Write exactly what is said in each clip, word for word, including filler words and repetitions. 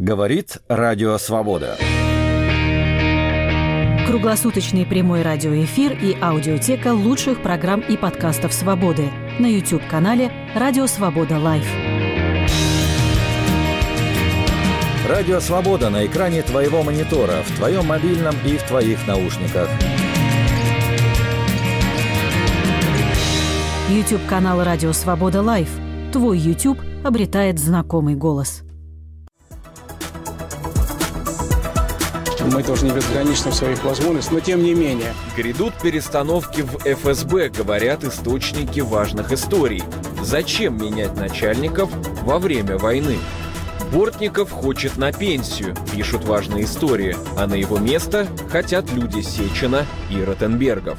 Говорит Радио Свобода. Круглосуточный прямой радиоэфир и аудиотека лучших программ и подкастов «Свободы» на YouTube-канале «Радио Свобода Лайв». Радио Свобода на экране твоего монитора, в твоем мобильном и в твоих наушниках. YouTube-канал «Радио Свобода Лайв». Твой YouTube обретает знакомый голос. Мы тоже не безграничны в своих возможностях, но тем не менее. Грядут перестановки в эф эс бэ, говорят источники важных историй. Зачем менять начальников во время войны? Бортников хочет на пенсию, пишут важные истории, а на его место хотят люди Сечина и Ротенбергов.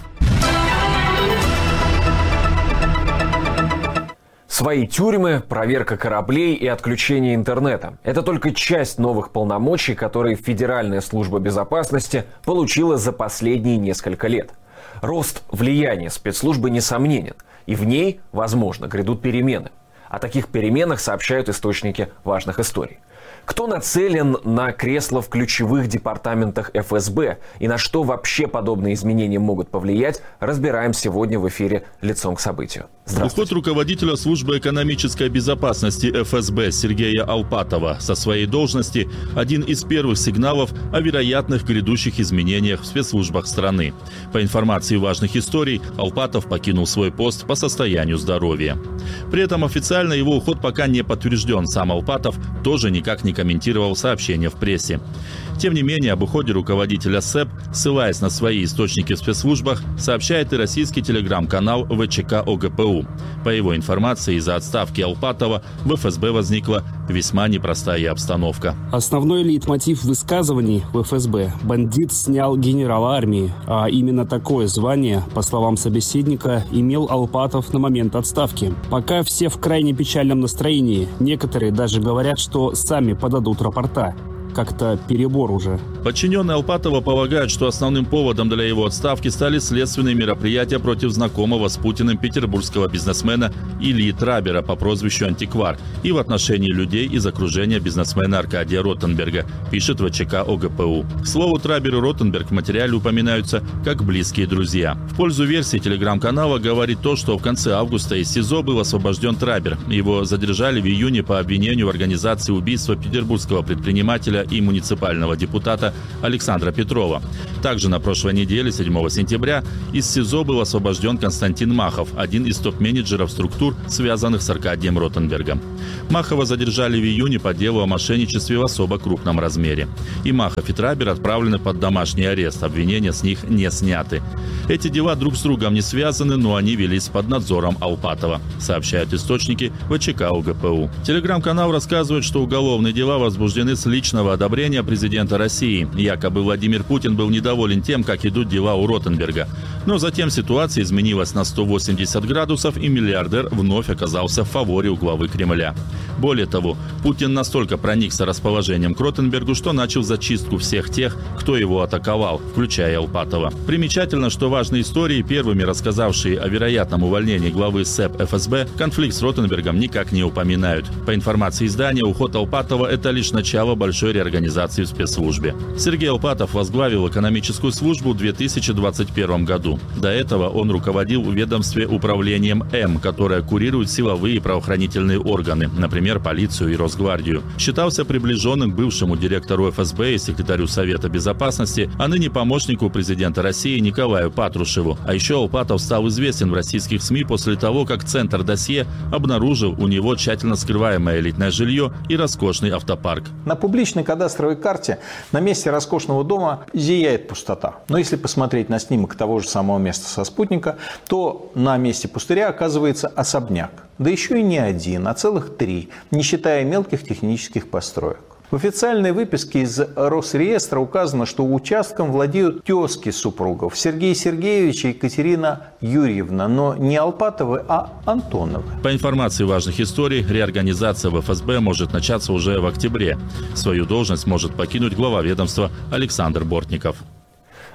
Свои тюрьмы, проверка кораблей и отключение интернета. Это только часть новых полномочий, которые Федеральная служба безопасности получила за последние несколько лет. Рост влияния спецслужбы несомненен, и в ней, возможно, грядут перемены. О таких переменах сообщают источники важных историй. Кто нацелен на кресло в ключевых департаментах эф эс бэ и на что вообще подобные изменения могут повлиять, разбираем сегодня в эфире «Лицом к событию». Уход руководителя службы экономической безопасности эф эс бэ Сергея Алпатова со своей должности – один из первых сигналов о вероятных грядущих изменениях в спецслужбах страны. По информации важных историй, Алпатов покинул свой пост по состоянию здоровья. При этом официально его уход пока не подтвержден. Сам Алпатов тоже никак не комментировал сообщения в прессе. Тем не менее, об уходе руководителя СЭП, ссылаясь на свои источники в спецслужбах, сообщает и российский телеграм-канал вэ че ка о гэ пэ у. По его информации, из-за отставки Алпатова в эф эс бэ возникла весьма непростая обстановка. Основной лейтмотив высказываний в эф эс бэ – бандит снял генерала армии. А именно такое звание, по словам собеседника, имел Алпатов на момент отставки. Пока все в крайне печальном настроении. Некоторые даже говорят, что сами подадут рапорта. Как-то перебор уже. Подчиненные Алпатова полагают, что основным поводом для его отставки стали следственные мероприятия против знакомого с Путиным петербургского бизнесмена Ильи Трабера по прозвищу Антиквар и в отношении людей из окружения бизнесмена Аркадия Ротенберга, пишет вэ че ка о гэ пэ у. К слову, Трабер и Ротенберг в материале упоминаются как близкие друзья. В пользу версии телеграм-канала говорит то, что в конце августа из СИЗО был освобожден Трабер. Его задержали в июне по обвинению в организации убийства петербургского предпринимателя и муниципального депутата Александра Петрова. Также на прошлой неделе, седьмого сентября, из СИЗО был освобожден Константин Махов, один из топ-менеджеров структур, связанных с Аркадием Ротенбергом. Махова задержали в июне по делу о мошенничестве в особо крупном размере. И Махов, и Трабер отправлены под домашний арест, обвинения с них не сняты. Эти дела друг с другом не связаны, но они велись под надзором Алпатова, сообщают источники вэ че ка о гэ пэ у. Телеграм-канал рассказывает, что уголовные дела возбуждены с личного одобрения президента России. Якобы Владимир Путин был недоволен тем, как идут дела у Ротенберга. Но затем ситуация изменилась на сто восемьдесят градусов, и миллиардер вновь оказался в фаворе у главы Кремля. Более того, Путин настолько проникся расположением к Ротенбергу, что начал зачистку всех тех, кто его атаковал, включая Алпатова. Примечательно, что важные истории, первыми рассказавшие о вероятном увольнении главы СЭП эф эс бэ, конфликт с Ротенбергом никак не упоминают. По информации издания, уход Алпатова – это лишь начало большой реорганизации в спецслужбе. Сергей Алпатов возглавил экономическую службу в две тысячи двадцать первом году. До этого он руководил в ведомстве управлением М, которое курирует силовые и правоохранительные органы, например, полицию и Росгвардию. Считался приближенным к бывшему директору эф эс бэ и секретарю Совета безопасности, а ныне помощнику президента России Николаю Патрушеву. А еще Алпатов стал известен в российских СМИ после того, как Центр досье обнаружил у него тщательно скрываемое элитное жилье и роскошный автопарк. На публичной кадастровой карте на месте роскошного дома зияет пустота. Но если посмотреть на снимок того же самого места со спутника, то на месте пустыря оказывается особняк. Да еще и не один, а целых три, не считая мелких технических построек. В официальной выписке из Росреестра указано, что участком владеют тезки супругов Сергей Сергеевич и Екатерина Юрьевна, но не Алпатовы, а Антоновы. По информации важных историй, реорганизация в эф эс бэ может начаться уже в октябре. Свою должность может покинуть глава ведомства Александр Бортников.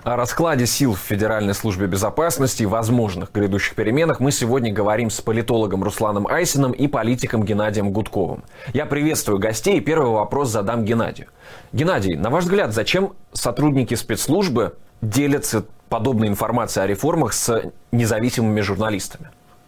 О раскладе сил в Федеральной службе безопасности и возможных грядущих переменах мы сегодня говорим с политологом Русланом Айсиным и политиком Геннадием Гудковым. Я приветствую гостей и первый вопрос задам Геннадию. Геннадий, на ваш взгляд, зачем сотрудники спецслужбы делятся подобной информацией о реформах с независимыми журналистами?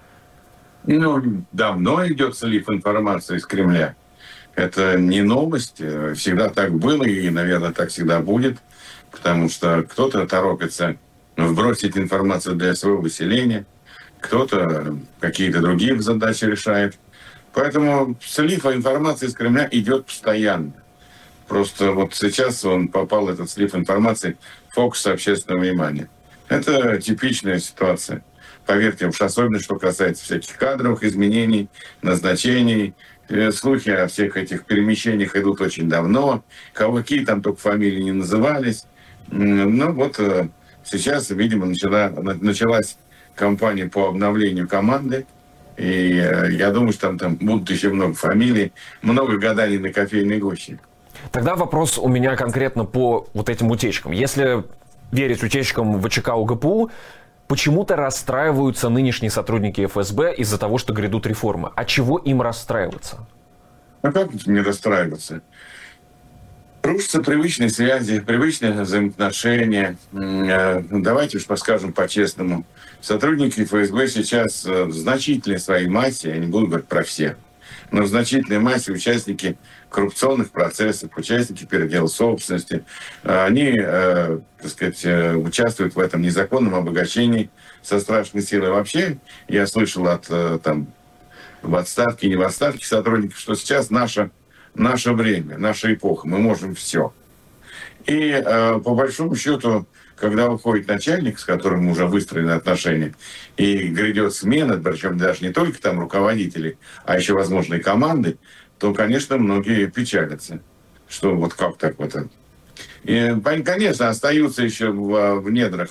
Ну, давно идет слив информации из Кремля. Это не новость, всегда так было и, наверное, так всегда будет. Потому что кто-то торопится вбросить информацию для своего выселения, кто-то какие-то другие задачи решает. Поэтому слив информации из Кремля идет постоянно. Просто вот сейчас он попал, этот слив информации, в фокус общественного внимания. Это типичная ситуация. Поверьте, уж особенно, что касается всяких кадровых изменений, назначений. Слухи о всех этих перемещениях идут очень давно. Какие там только фамилии не назывались. Ну вот сейчас, видимо, начала, началась кампания по обновлению команды. И я думаю, что там, там будут еще много фамилий, много гаданий на кофейной гуще. Тогда вопрос у меня конкретно по вот этим утечкам. Если верить утечкам ВЧК УГПУ, почему-то расстраиваются нынешние сотрудники эф эс бэ из-за того, что грядут реформы. А чего им расстраиваться? А как не расстраиваться? Рушатся привычные связи, привычные взаимоотношения. Давайте уж подскажем по-честному. Сотрудники эф эс бэ сейчас в значительной своей массе, я не буду говорить про всех, но в значительной массе участники коррупционных процессов, участники передела собственности, они, так сказать, участвуют в этом незаконном обогащении со страшной силой. Вообще, я слышал от там, в отставке и не в отставке сотрудников, что сейчас наша Наше время, наша эпоха, мы можем все. И э, по большому счету, когда уходит начальник, с которым уже выстроены отношения, и грядет смена, причем даже не только там руководителей, а еще, возможно, и команды, то, конечно, многие печалятся, что вот как так вот. И, конечно, остаются еще в, в недрах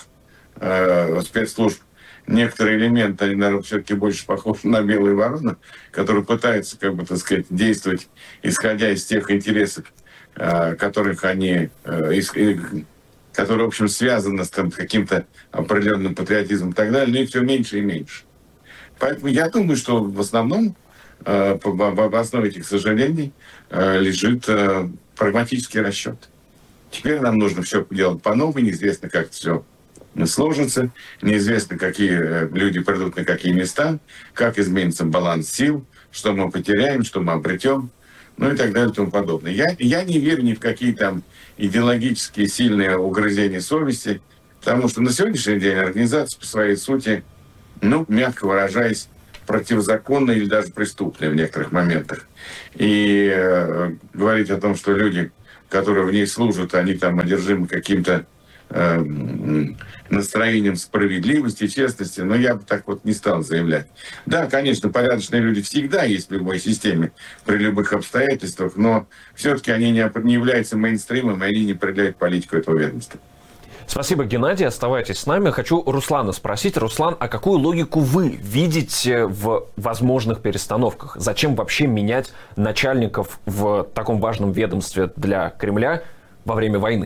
э, спецслужб некоторые элементы, они, наверное, все-таки больше похожи на белые вороны, которые пытаются, как бы, так сказать, действовать, исходя из тех интересов, э, которых они, э, из, э, которые, в общем, связаны с там, каким-то определенным патриотизмом и так далее, но их все меньше и меньше. Поэтому я думаю, что в основном э, в основе этих сожалений э, лежит э, прагматический расчет. Теперь нам нужно все делать по-новому, неизвестно, как все сложится, неизвестно, какие люди придут на какие места, как изменится баланс сил, что мы потеряем, что мы обретем, ну и так далее и тому подобное. Я, я не верю ни в какие там идеологические сильные угрызения совести, потому что на сегодняшний день организация по своей сути, ну, мягко выражаясь, противозаконная или даже преступная в некоторых моментах. И э, говорить о том, что люди, которые в ней служат, они там одержимы каким-то настроением справедливости, честности, но я бы так вот не стал заявлять. Да, конечно, порядочные люди всегда есть в любой системе, при любых обстоятельствах, но все-таки они не, не являются мейнстримом, и они не определяют политику этого ведомства. Спасибо, Геннадий. Оставайтесь с нами. Хочу Руслана спросить. Руслан, а какую логику вы видите в возможных перестановках? Зачем вообще менять начальников в таком важном ведомстве для Кремля во время войны?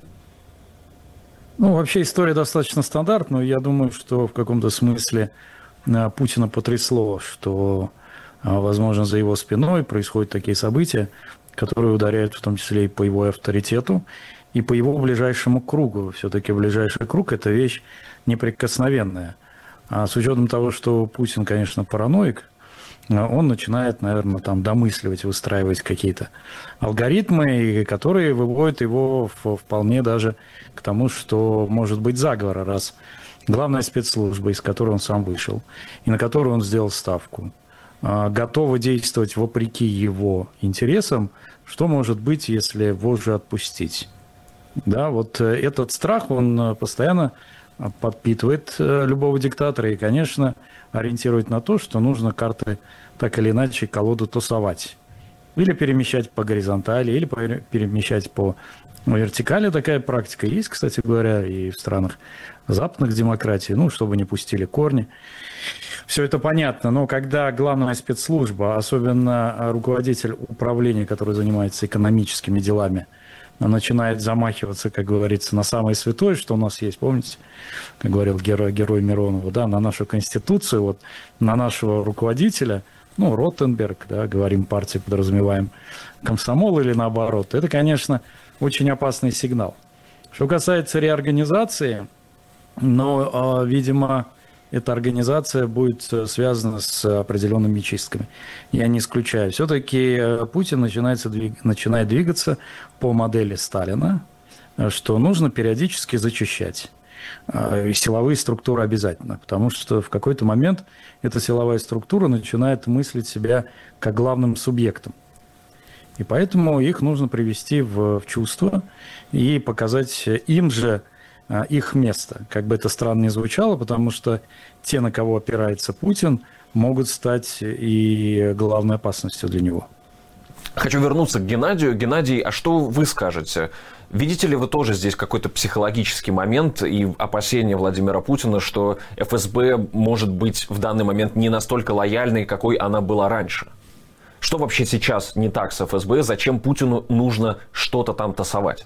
Ну, вообще история достаточно стандартная. Я думаю, что в каком-то смысле Путина потрясло, что, возможно, за его спиной происходят такие события, которые ударяют в том числе и по его авторитету, и по его ближайшему кругу. Все-таки ближайший круг – это вещь неприкосновенная. А с учетом того, что Путин, конечно, параноик, он начинает, наверное, там домысливать, выстраивать какие-то алгоритмы, которые выводят его вполне даже к тому, что может быть заговор, раз главная спецслужба, из которой он сам вышел, и на которую он сделал ставку, готова действовать вопреки его интересам, что может быть, если вожжи отпустить? Да, вот этот страх, он постоянно подпитывает любого диктатора и, конечно, ориентирует на то, что нужно карты так или иначе колоду тусовать. Или перемещать по горизонтали, или перемещать по вертикали. Такая практика есть, кстати говоря, и в странах западных демократий, ну, чтобы не пустили корни. Все это понятно, но когда главная спецслужба, особенно руководитель управления, который занимается экономическими делами, начинает замахиваться, как говорится, на самое святое, что у нас есть, помните, как говорил герой, герой Миронова, да, на нашу Конституцию, вот, на нашего руководителя, ну, Ротенберг, да, говорим партии, подразумеваем комсомол или наоборот, это, конечно, очень опасный сигнал. Что касается реорганизации, но, видимо, эта организация будет связана с определенными чистками. Я не исключаю. Все-таки Путин начинается, начинает двигаться по модели Сталина, что нужно периодически зачищать. И силовые структуры обязательно, потому что в какой-то момент эта силовая структура начинает мыслить себя как главным субъектом. И поэтому их нужно привести в, в чувство и показать им же их место. Как бы это странно ни звучало, потому что те, на кого опирается Путин, могут стать и главной опасностью для него. Хочу вернуться к Геннадию. Геннадий, а что вы скажете? Видите ли вы тоже здесь какой-то психологический момент и опасения Владимира Путина, что эф эс бэ может быть в данный момент не настолько лояльной, какой она была раньше? Что вообще сейчас не так с эф эс бэ? Зачем Путину нужно что-то там тасовать?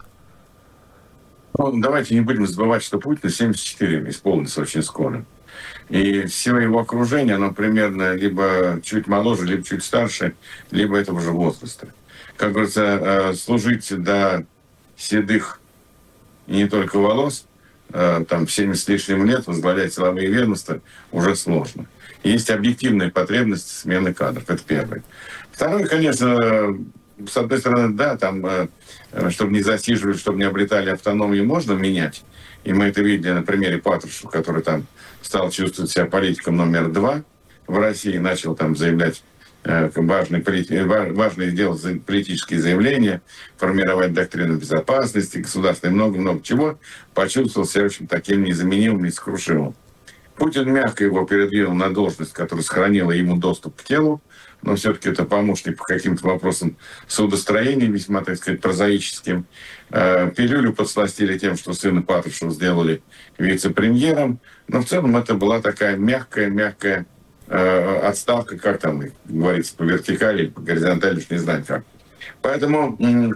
Ну, давайте не будем забывать, что Путин семьдесят четыре исполнится очень скоро. И все его окружение, оно примерно либо чуть моложе, либо чуть старше, либо этого же возраста. Как говорится, служить до седых и не только волос, там в семьдесят с лишним лет возглавлять силовые ведомства уже сложно. Есть объективная потребность смены кадров, это первое. Второе, конечно, с одной стороны, да, там, чтобы не засиживали, чтобы не обретали автономию, можно менять. И мы это видели на примере Патрушева, который там стал чувствовать себя политиком номер два в России, начал там заявлять важные, важные делать политические заявления, формировать доктрину безопасности, государственное, много-много чего, почувствовал себя очень таким незаменимым и сокрушимым. Путин мягко его передвинул на должность, которая сохранила ему доступ к телу, но все-таки это помощник по каким-то вопросам судостроения, весьма, так сказать, прозаическим. Пилюлю подсластили тем, что сына Патрушева сделали вице-премьером, но в целом это была такая мягкая-мягкая отставка, как там говорится, по вертикали, по горизонтали, уж не знаю как. Поэтому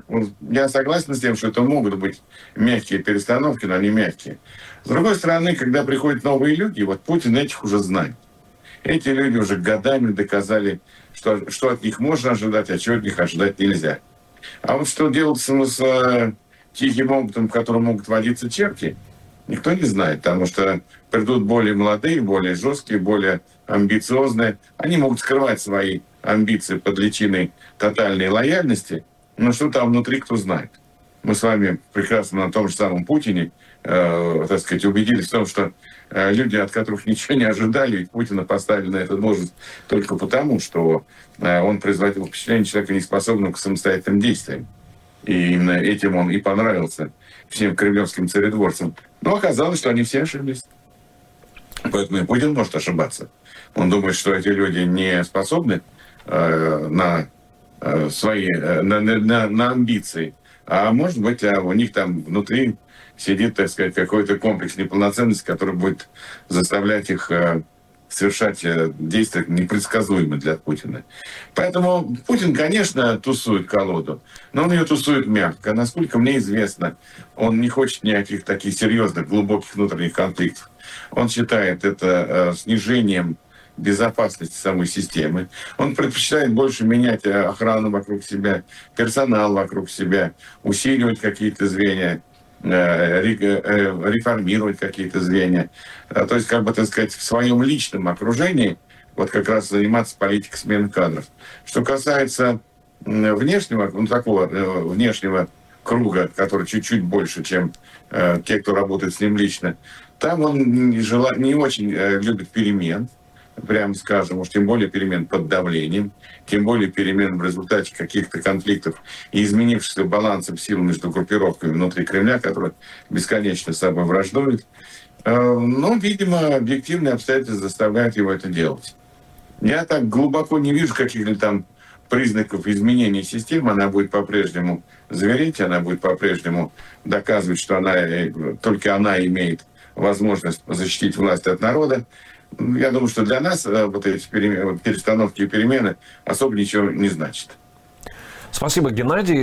я согласен с тем, что это могут быть мягкие перестановки, но не мягкие. С другой стороны, когда приходят новые люди, вот Путин этих уже знает. Эти люди уже годами доказали, что, что от них можно ожидать, а чего от них ожидать нельзя. А вот что делать с, с тихим опытом, в котором могут водиться черти, никто не знает, потому что придут более молодые, более жесткие, более амбициозные. Они могут скрывать свои амбиции под личиной тотальной лояльности, но что там внутри, кто знает. Мы с вами прекрасно на том же самом Путине, э, так сказать, убедились в том, что э, люди, от которых ничего не ожидали, ведь Путина поставили на эту должность только потому, что э, он производил впечатление человека, неспособного к самостоятельным действиям. И именно этим он и понравился всем кремлевским царедворцам. Но оказалось, что они все ошиблись. Поэтому и Путин может ошибаться. Он думает, что эти люди не способны э, на э, свои, э, на, на, на амбиции. А может быть, а у них там внутри сидит, так сказать, какой-то комплекс неполноценности, который будет заставлять их э, совершать э, действия непредсказуемые для Путина. Поэтому Путин, конечно, тусует колоду, но он ее тусует мягко. Насколько мне известно, он не хочет никаких таких серьезных, глубоких внутренних конфликтов. Он считает это э, снижением безопасности самой системы. Он предпочитает больше менять охрану вокруг себя, персонал вокруг себя, усиливать какие-то звенья, реформировать какие-то звенья. То есть, как бы, так сказать, в своем личном окружении вот как раз заниматься политикой смены кадров. Что касается внешнего, ну, такого внешнего круга, который чуть-чуть больше, чем э, те, кто работает с ним лично, там он не, жела... не очень э, любит перемен, прямо скажем, уж тем более перемен под давлением, тем более перемен в результате каких-то конфликтов и изменившихся балансом сил между группировками внутри Кремля, которые бесконечно с собой враждуют. Но, видимо, объективные обстоятельства заставляют его это делать. Я так глубоко не вижу каких-то там признаков изменения системы. Она будет по-прежнему звереть, она будет по-прежнему доказывать, что она, только она имеет возможность защитить власть от народа. Я думаю, что для нас вот эти перестановки и перемены особо ничего не значат. Спасибо, Геннадий.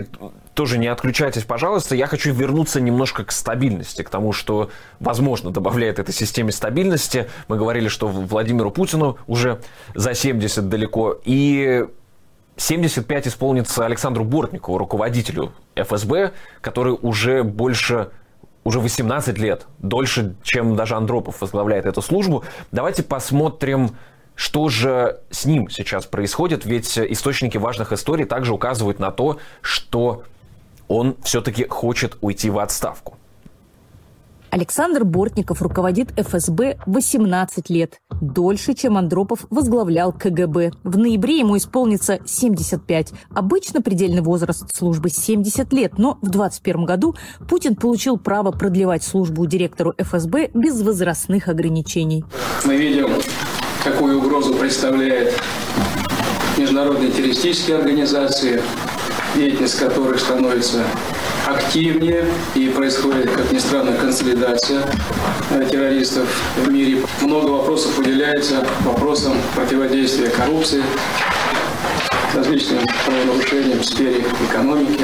тоже не отключайтесь, пожалуйста. Я хочу вернуться немножко к стабильности, к тому, что, возможно, добавляет этой системе стабильности. Мы говорили, что Владимиру Путину уже за семьдесят далеко. И семьдесят пять исполнится Александру Бортникову, руководителю эф эс бэ, который уже больше, уже восемнадцать лет, дольше, чем даже Андропов возглавляет эту службу. Давайте посмотрим, что же с ним сейчас происходит, ведь источники важных историй также указывают на то, что он все-таки хочет уйти в отставку. Александр Бортников руководит эф эс бэ восемнадцать лет. Дольше, чем Андропов возглавлял ка гэ бэ. В ноябре ему исполнится семьдесят пять. Обычно предельный возраст службы семьдесят лет, но в двадцать первом году Путин получил право продлевать службу директору эф эс бэ без возрастных ограничений. Мы видим, какую угрозу представляет международные террористические организации, деятельность которых становится активнее, и происходит, как ни странно, консолидация террористов в мире. Много вопросов уделяется вопросам противодействия коррупции, различным правонарушениям в сфере экономики,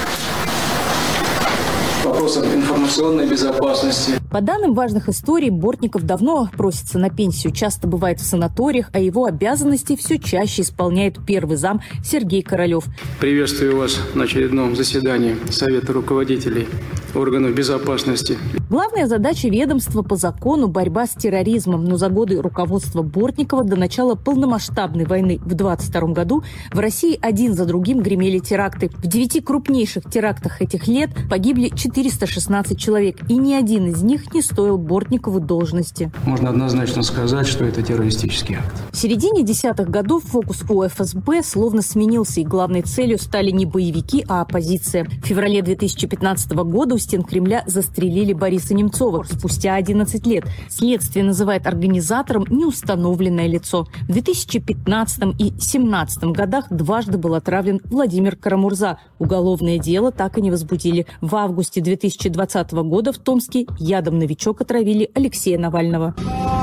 вопросам информационной безопасности. По данным важных историй, Бортников давно просится на пенсию, часто бывает в санаториях, а его обязанности все чаще исполняет первый зам Сергей Королев. Приветствую вас на очередном заседании Совета руководителей органов безопасности. Главная задача ведомства по закону – борьба с терроризмом, но за годы руководства Бортникова до начала полномасштабной войны в двадцать втором году в России один за другим гремели теракты. В девяти крупнейших терактах этих лет погибли четыреста шестнадцать человек, и ни один из них не стоил Бортникову должности. Можно однозначно сказать, что это террористический акт. В середине десятых годов фокус у эф эс бэ словно сменился, и главной целью стали не боевики, а оппозиция. В феврале две тысячи пятнадцатого года у стен Кремля застрелили Бориса Немцова спустя одиннадцать лет. Следствие называет организатором неустановленное лицо. В две тысячи пятнадцатом и две тысячи семнадцатом годах дважды был отравлен Владимир Карамурза. Уголовное дело так и не возбудили. В августе две тысячи двадцатого года в Томске ядом «Новичок» отравили Алексея Навального.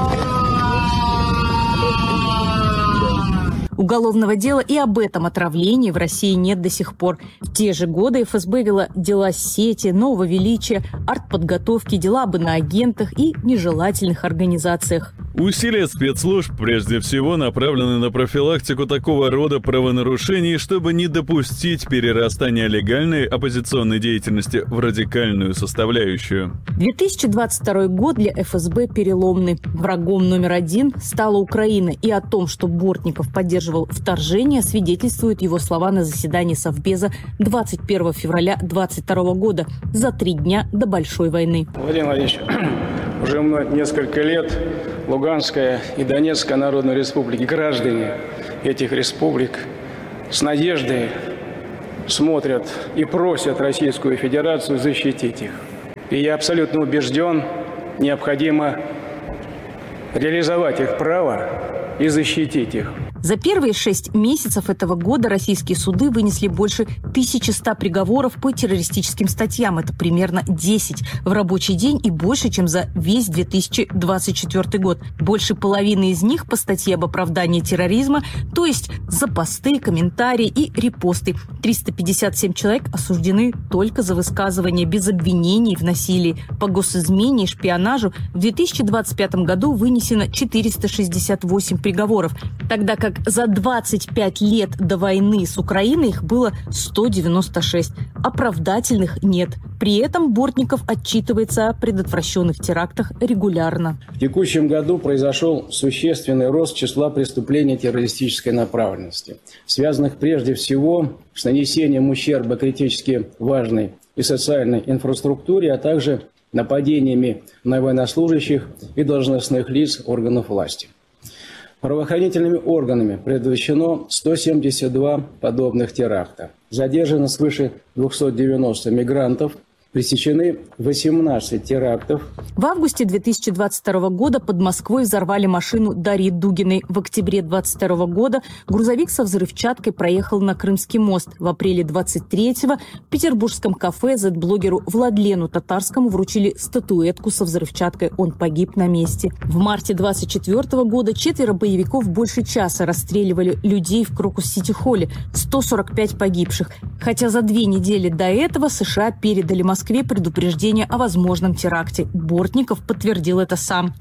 Уголовного дела и об этом отравлении в России нет до сих пор. В те же годы эф эс бэ вела дела сети, нового величия, артподготовки, дела об иноагентах и нежелательных организациях. Усилия спецслужб прежде всего направлены на профилактику такого рода правонарушений, чтобы не допустить перерастания легальной оппозиционной деятельности в радикальную составляющую. две тысячи двадцать второй год для эф эс бэ переломный. Врагом номер один стала Украина, и о том, что Бортников поддерживал вторжение, свидетельствуют его слова на заседании Совбеза двадцать первого февраля двадцать второго года, за три дня до Большой войны. Владимир Владимирович, уже несколько лет Луганская и Донецкая народные республики, граждане этих республик с надеждой смотрят и просят Российскую Федерацию защитить их. И я абсолютно убежден, необходимо реализовать их право и защитить их. За первые шесть месяцев этого года российские суды вынесли больше тысячи ста приговоров по террористическим статьям. Это примерно десять в рабочий день и больше, чем за весь две тысячи двадцать четвёртый год. Больше половины из них по статье об оправдании терроризма, то есть за посты, комментарии и репосты. триста пятьдесят семь человек осуждены только за высказывания без обвинений в насилии. По госизмене и шпионажу в две тысячи двадцать пятом году вынесено четыреста шестьдесят восемь приговоров, тогда как за двадцать пять лет до войны с Украиной их было сто девяносто шесть. Оправдательных нет. При этом Бортников отчитывается о предотвращенных терактах регулярно. В текущем году произошел существенный рост числа преступлений террористической направленности, связанных прежде всего с нанесением ущерба критически важной и социальной инфраструктуре, а также нападениями на военнослужащих и должностных лиц органов власти. Правоохранительными органами предотвращено сто семьдесят два подобных теракта. Задержано свыше двухсот девяноста мигрантов, Пресечены восемнадцать терактов. В августе две тысячи двадцать второго года под Москвой взорвали машину Дарьи Дугиной. В октябре две тысячи двадцать второго года грузовик со взрывчаткой проехал на Крымский мост. В апреле двадцать третьего в петербургском кафе зет-блогеру Владлену Татарскому вручили статуэтку со взрывчаткой. Он погиб на месте. В марте двадцать четвертого года четверо боевиков больше часа расстреливали людей в Крокус-Сити-Холле. сто сорок пять погибших. Хотя за две недели до этого США передали Москве В Москве предупреждение о возможном теракте. Бортников подтвердил это сам.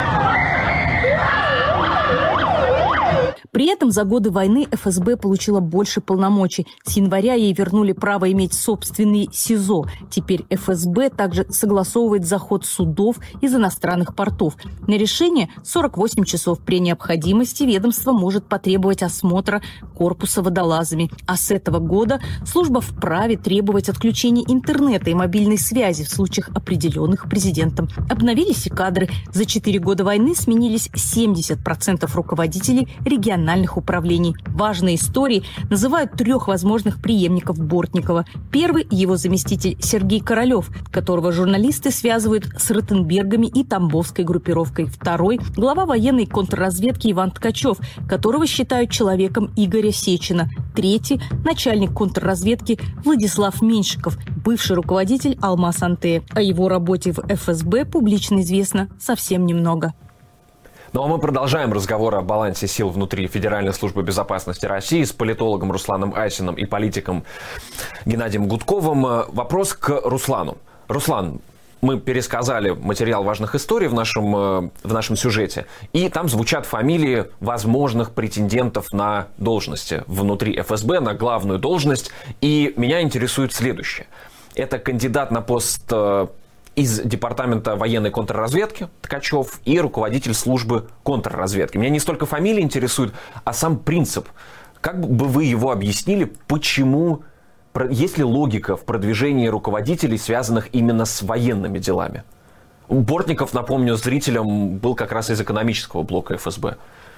При этом за годы войны эф эс бэ получила больше полномочий. С января ей вернули право иметь собственный СИЗО. Теперь эф эс бэ также согласовывает заход судов из иностранных портов. На решение сорок восемь часов. При необходимости ведомство может потребовать осмотра корпуса водолазами. А с этого года служба вправе требовать отключения интернета и мобильной связи в случаях, определенных президентом. Обновились и кадры. За четыре года войны сменились семьдесят процентов руководителей региональных управлений. Важной историей называют трех возможных преемников Бортникова. Первый – его заместитель Сергей Королев, которого журналисты связывают с Ротенбергами и Тамбовской группировкой. Второй – глава военной контрразведки Иван Ткачев, которого считают человеком Игоря Сечина. Третий – начальник контрразведки Владислав Меньшиков, бывший руководитель Алмаз-Антея. О его работе в эф эс бэ публично известно совсем немного. Ну а мы продолжаем разговор о балансе сил внутри Федеральной службы безопасности России с политологом Русланом Айсиным и политиком Геннадием Гудковым. Вопрос к Руслану. Руслан, мы пересказали материал важных историй в нашем, в нашем сюжете, и там звучат фамилии возможных претендентов на должности внутри эф эс бэ, на главную должность. И меня интересует следующее. Это кандидат на пост из департамента военной контрразведки Ткачев и руководитель службы контрразведки. Меня не столько фамилия интересует, а сам принцип. Как бы вы его объяснили, почему, есть ли логика в продвижении руководителей, связанных именно с военными делами? Бортников, напомню, зрителям был как раз из экономического блока эф эс бэ.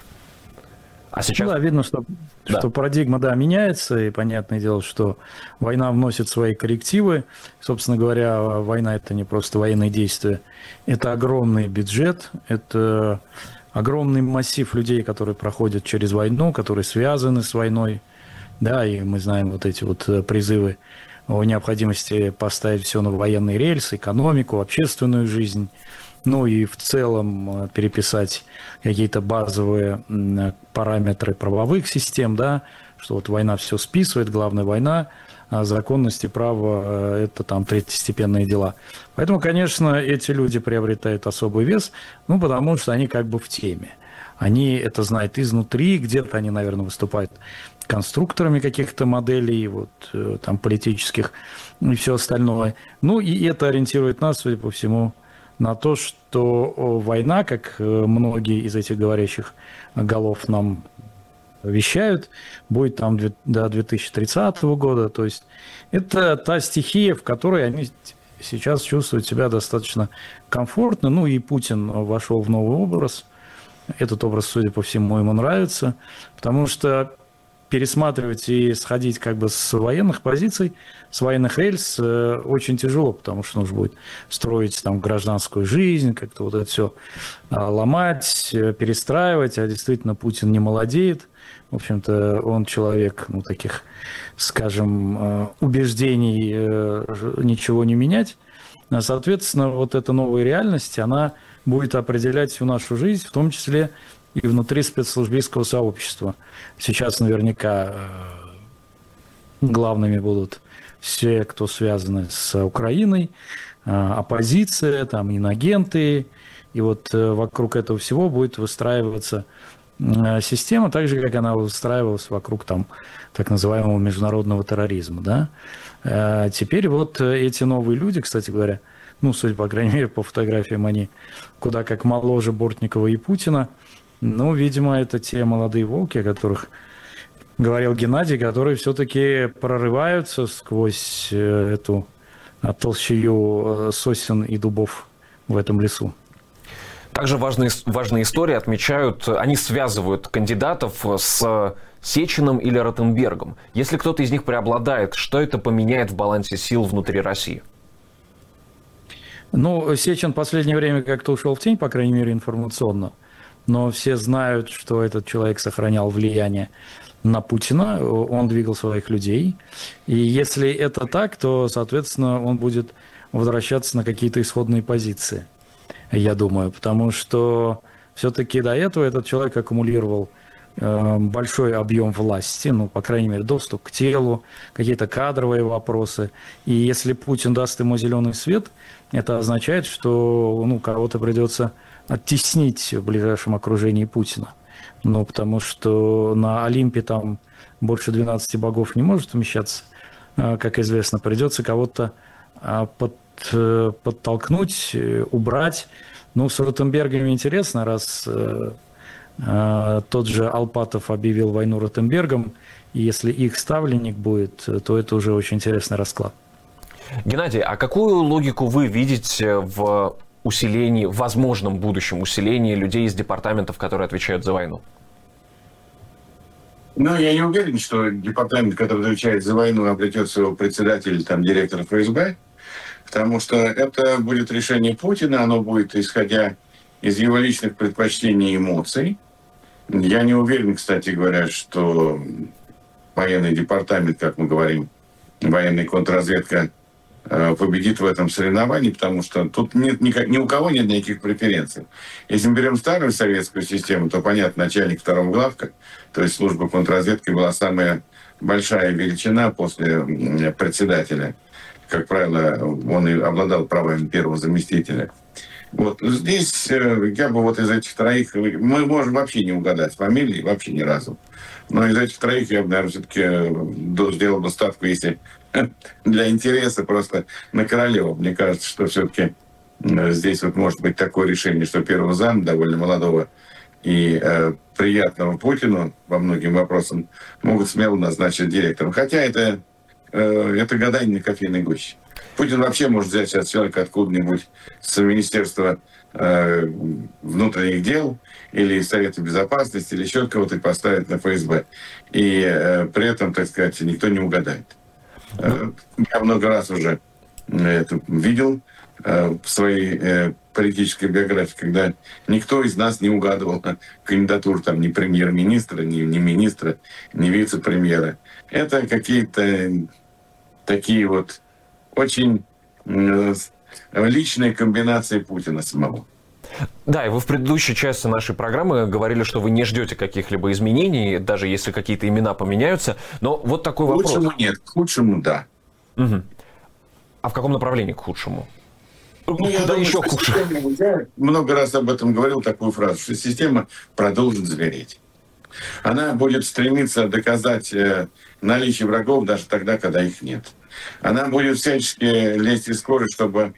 А сейчас... Да, видно, что, да. что парадигма, да, меняется, и понятное дело, что война вносит свои коррективы. Собственно говоря, война – это не просто военные действия, это огромный бюджет, это огромный массив людей, которые проходят через войну, которые связаны с войной. Да, и мы знаем вот эти вот призывы о необходимости поставить все на военные рельсы, экономику, общественную жизнь. Ну и в целом переписать какие-то базовые параметры правовых систем, да, что вот война все списывает, главная война, а законность и право – это там третьестепенные дела. Поэтому, конечно, эти люди приобретают особый вес, ну, потому что они как бы в теме. Они это знают изнутри, где-то они, наверное, выступают конструкторами каких-то моделей, вот, там, политических и все остальное. Ну, и это ориентирует нас, судя по всему, на то, что война, как многие из этих говорящих голов нам вещают, будет там до две тысячи тридцатого года. То есть это та стихия, в которой они сейчас чувствуют себя достаточно комфортно. Ну и Путин вошел в новый образ. Этот образ, судя по всему, ему нравится, потому что пересматривать и сходить как бы с военных позиций, с военных рельс э, очень тяжело, потому что нужно будет строить там гражданскую жизнь, как-то вот это все э, ломать, э, перестраивать, а действительно Путин не молодеет. В общем-то, он человек, ну, таких, скажем, э, убеждений э, ничего не менять. Соответственно, вот эта новая реальность, она будет определять всю нашу жизнь, в том числе и внутри спецслужбистского сообщества. Сейчас наверняка главными будут все, кто связаны с Украиной, оппозиция, там, инагенты. И вот вокруг этого всего будет выстраиваться система, так же, как она выстраивалась вокруг там, так называемого международного терроризма. Да? Теперь вот эти новые люди, кстати говоря, ну, судя, по крайней мере, по фотографиям, они куда как моложе Бортникова и Путина. Ну, видимо, это те молодые волки, о которых говорил Геннадий, которые все-таки прорываются сквозь эту толщею сосен и дубов в этом лесу. Также важные, важные истории отмечают, они связывают кандидатов с Сечиным или Ротенбергом. Если кто-то из них преобладает, что это поменяет в балансе сил внутри России? Ну, Сечин в последнее время как-то ушел в тень, по крайней мере, информационно. Но все знают, что этот человек сохранял влияние на Путина, он двигал своих людей. И если это так, то, соответственно, он будет возвращаться на какие-то исходные позиции, я думаю. Потому что все-таки до этого этот человек аккумулировал э, большой объем власти, ну, по крайней мере, доступ к телу, какие-то кадровые вопросы. И если Путин даст ему зеленый свет, это означает, что ну, кого-то придется оттеснить в ближайшем окружении Путина. Ну, потому что на Олимпе там больше двенадцати богов не может вмещаться, как известно. Придется кого-то под, подтолкнуть, убрать. Ну, с Ротенбергами интересно, раз э, тот же Алпатов объявил войну Ротенбергам, и если их ставленник будет, то это уже очень интересный расклад. Геннадий, а какую логику вы видите в усилении, в возможном будущем усилении людей из департаментов, которые отвечают за войну? Ну, я не уверен, что департамент, который отвечает за войну, обретет своего председателя, там, директора эф эс бэ, потому что это будет решение Путина, оно будет исходя из его личных предпочтений и эмоций. Я не уверен, кстати говоря, что военный департамент, как мы говорим, военная контрразведка, победит в этом соревновании, потому что тут нет никак, ни у кого нет никаких преференций. Если мы берем старую советскую систему, то, понятно, начальник второго главка, то есть служба контрразведки была самая большая величина после председателя. Как правило, он и обладал правами первого заместителя. Вот здесь я бы вот из этих троих, мы можем вообще не угадать фамилии, вообще ни разу. Но из этих троих я бы, наверное, все-таки сделал бы ставку, если для интереса просто на Королева. Мне кажется, что все-таки здесь вот может быть такое решение, что первого зама, довольно молодого и э, приятного Путину по многим вопросам, могут смело назначить директором. Хотя это, э, это гадание на кофейной гуще. Путин вообще может взять сейчас человека откуда-нибудь с Министерства э, внутренних дел или из Совета Безопасности, или еще кого-то поставить на эф эс бэ. И э, при этом, так сказать, никто не угадает. Я много раз уже это видел в своей политической биографии, когда никто из нас не угадывал кандидатуру там, ни премьер-министра, ни, ни министра, ни вице-премьера. Это какие-то такие вот очень личные комбинации Путина самого. Да, и вы в предыдущей части нашей программы говорили, что вы не ждете каких-либо изменений, даже если какие-то имена поменяются. Но вот такой вопрос. К худшему нет, к худшему да. Угу. А в каком направлении к худшему? Ну, Куда я думаю, еще хуже? Система, я много раз об этом говорил, такую фразу, что система продолжит звереть. Она будет стремиться доказать наличие врагов даже тогда, когда их нет. Она будет всячески лезть из кожи, чтобы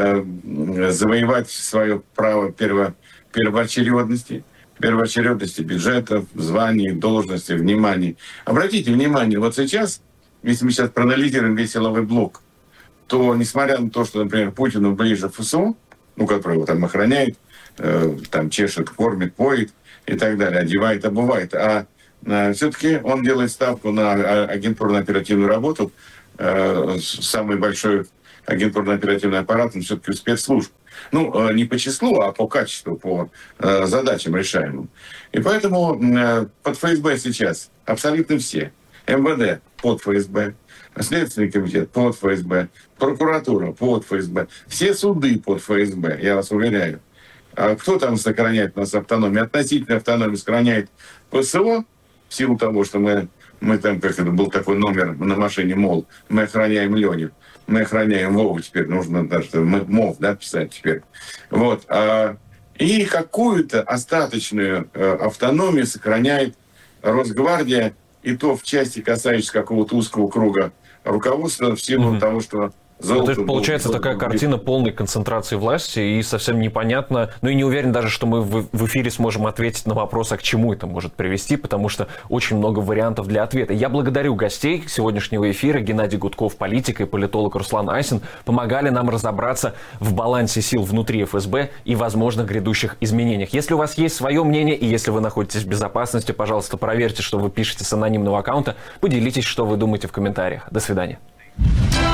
завоевать свое право перво, первоочередности, первоочередности бюджетов, званий, должностей, внимания. Обратите внимание, вот сейчас, если мы сейчас проанализируем весь силовой блок, то, несмотря на то, что, например, Путину ближе эф эс о, ну, который его там охраняет, э, там чешет, кормит, поет и так далее, одевает, обувает, а э, все-таки он делает ставку на агентурно-оперативную работу, э, самый большой агентурно-оперативный аппарат, он все-таки спецслужб. Ну, не по числу, а по качеству, по э, задачам решаемым. И поэтому э, под эф эс бэ сейчас абсолютно все. эм вэ дэ под эф эс бэ, Следственный комитет под эф эс бэ, прокуратура под эф эс бэ, все суды под эф эс бэ, я вас уверяю. А кто там сохраняет у нас автономию? Относительно автономию сохраняет пэ эс о, в силу того, что мы, мы там, как это был такой номер на машине, мол, мы охраняем Леню. Мы охраняем Вову теперь, нужно даже МОВ, да, писать теперь. Вот. А, и какую-то остаточную э, автономию сохраняет Росгвардия, и то в части, касающейся какого-то узкого круга руководства, в силу mm-hmm. того, что Ну, то есть, получается был, такая картина полной концентрации власти, и совсем непонятно, ну и не уверен даже, что мы в, в эфире сможем ответить на вопрос, а к чему это может привести, потому что очень много вариантов для ответа. Я благодарю гостей сегодняшнего эфира. Геннадий Гудков, политик, и политолог Руслан Айсин помогали нам разобраться в балансе сил внутри эф эс бэ и возможных грядущих изменениях. Если у вас есть свое мнение, и если вы находитесь в безопасности, пожалуйста, проверьте, что вы пишете с анонимного аккаунта, поделитесь, что вы думаете в комментариях. До свидания.